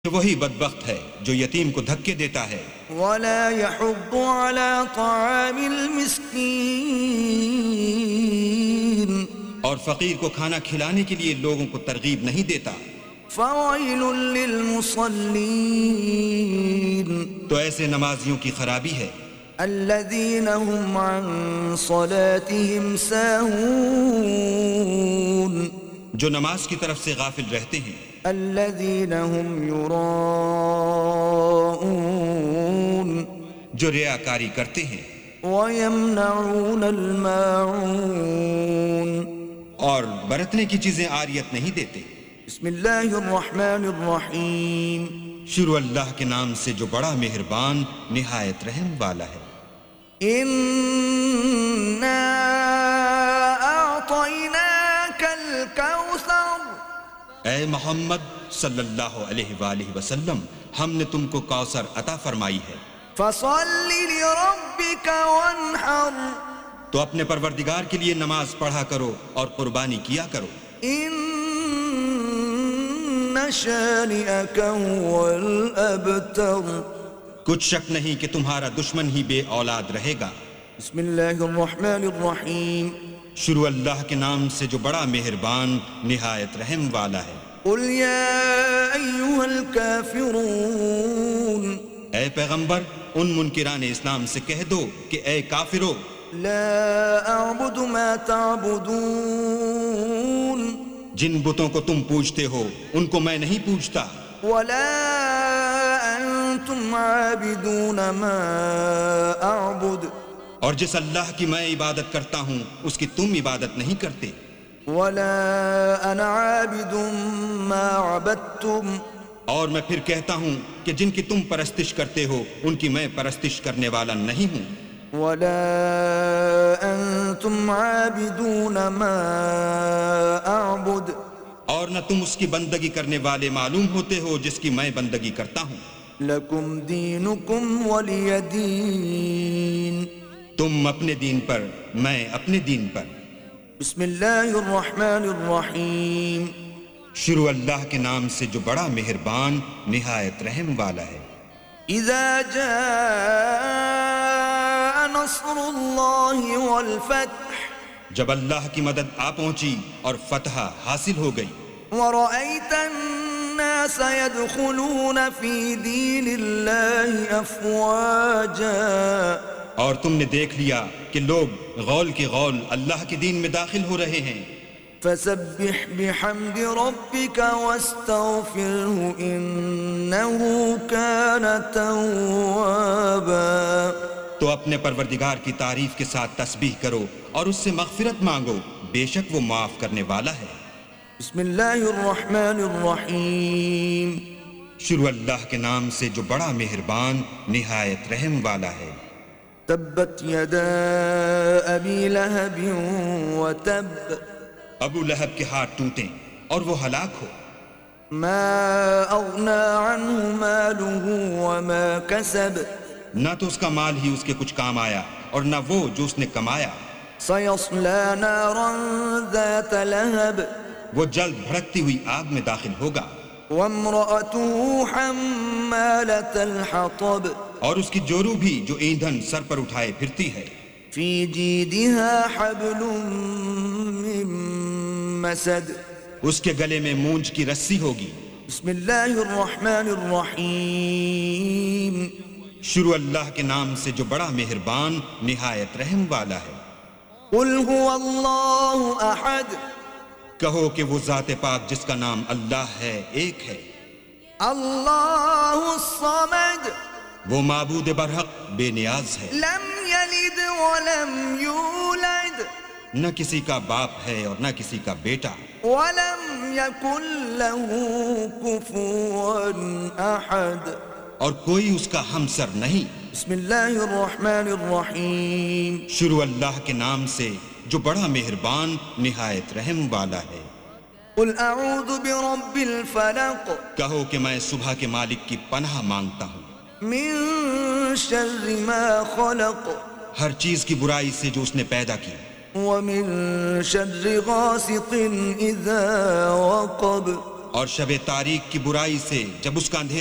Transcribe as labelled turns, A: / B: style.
A: وہی بدبخت ہے جو یتیم کو دھکے دیتا ہے
B: ولا يحض على طعام المسكين
A: اور فقیر کو کھانا کھلانے کے لیے لوگوں کو ترغیب نہیں دیتا
B: فويل للمصلين
A: تو ایسے نمازیوں کی خرابی ہے
B: الذين هم عن صلاتهم ساهون
A: جو نماز کی طرف سے غافل رہتے ہیں
B: الذين هم يراءون
A: جو ریاکاری کرتے ہیں
B: ويمنعون الماعون
A: اور برتنے کی چیزیں عاریت نہیں دیتے
B: بسم اللہ الرحمن الرحیم
A: شروع اللہ کے نام سے جو بڑا مہربان نہایت رحم والا ہے
B: اِنَّا أَعْطَيْنَاكَ الْكَوْثَرَ
A: اے محمد صلی اللہ علیہ وآلہ وسلم ہم نے تم کو کوثر عطا فرمائی ہے
B: فَصَلِّ لِرَبِّكَ وَانْحَرْ
A: تو اپنے پروردگار کے لیے نماز پڑھا کرو اور قربانی کیا کرو
B: إِنَّ شَانِئَكَ هُوَ الْأَبْتَرُ
A: کچھ شک نہیں کہ تمہارا دشمن ہی بے اولاد رہے گا
B: بسم اللہ الرحمن الرحیم
A: شروع اللہ کے نام سے جو بڑا مہربان نہایت رحم والا ہے
B: قل یا ایہا الکافرون
A: اے پیغمبر ان منکران اسلام سے کہہ دو کہ اے کافرو
B: لا اعبد ما تعبدون
A: جن بتوں کو تم پوجتے ہو ان کو میں نہیں پوجتا
B: ولا انتم عابدون ما اعبد
A: اور جس اللہ کی میں عبادت کرتا ہوں اس کی تم عبادت نہیں کرتے
B: ولا انا عابد ما عبدتم
A: اور میں پھر کہتا ہوں کہ جن کی تم پرستش کرتے ہو ان کی میں پرستش کرنے والا نہیں ہوں
B: ولا انتم عابدون ما اعبد
A: اور نہ تم اس کی بندگی کرنے والے معلوم ہوتے ہو جس کی میں بندگی کرتا ہوں
B: لکم دینکم ولی دین
A: تم اپنے دین پر میں اپنے دین پر
B: بسم اللہ الرحمن الرحیم
A: شروع اللہ کے نام سے جو بڑا مہربان نہایت رحم والا ہے
B: اذا جاء نصر اللہ والفتح
A: جب اللہ کی مدد آ پہنچی اور فتح حاصل ہو گئی
B: ورأیت الناس يدخلون فی دین اللہ افواجا
A: اور تم نے دیکھ لیا کہ لوگ غول کی غول اللہ کے دین میں داخل ہو رہے ہیں
B: فسبح بحمد ربك واستغفره انه كان توابا
A: تو اپنے پروردگار کی تعریف کے ساتھ تسبیح کرو اور اس سے مغفرت مانگو بے شک وہ معاف کرنے والا ہے
B: بسم اللہ الرحمن الرحیم
A: شروع اللہ کے نام سے جو بڑا مہربان نہایت رحم والا ہے
B: تبت یدا ابی لہب وتب
A: ابو لہب کے ہاتھ ٹوٹیں اور وہ ہلاک ہو
B: ما اغنا عنہ مالہ وما کسب
A: نہ تو اس کا مال ہی اس کے کچھ کام آیا اور نہ وہ جو اس نے کمایا
B: سیصلی نارا ذات لہب
A: وہ جلد بھڑکتی ہوئی آگ میں داخل ہوگا
B: وامرأته حمالة الحطب
A: اور اس کی جورو بھی جو ایندھن سر پر اٹھائے پھرتی ہے
B: فی جیدها حبل من مسد
A: اس کے گلے میں مونج کی رسی ہوگی
B: بسم اللہ الرحمن الرحیم
A: شروع اللہ کے نام سے جو بڑا مہربان نہایت رحم والا ہے
B: قل هو اللہ احد
A: کہو کہ وہ ذات پاک جس کا نام اللہ ہے ایک ہے
B: اللہ الصمد
A: وہ معبود برحق بے نیاز ہے
B: لم یلد ولم یولد
A: نہ کسی کا باپ ہے اور نہ کسی کا بیٹا
B: ولم یکن له کفوا احد
A: اور کوئی اس کا ہمسر نہیں
B: بسم اللہ الرحمن الرحیم
A: شروع اللہ کے نام سے جو بڑا مہربان نہایت رحم والا ہے
B: قل اعوذ برب الفلق
A: کہو کہ میں صبح کے مالک کی پناہ مانگتا ہوں
B: من شر ما خلق
A: ہر چیز کی برائی سے جو اس نے پیدا کی
B: ومن شر غاسق اذا وقب
A: اور شب تاریک کی برائی سے جب اس کا اندھیرا